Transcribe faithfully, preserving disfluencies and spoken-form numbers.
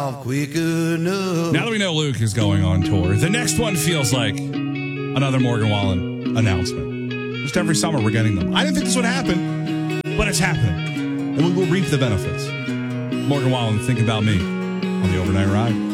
quick enough. Now that we know Luke is going on tour, the next one feels like another Morgan Wallen announcement. Just every summer we're getting them. I didn't think this would happen, but it's happening. And we will reap the benefits. Morgan Wallen, Think About Me on the Overnight Ride.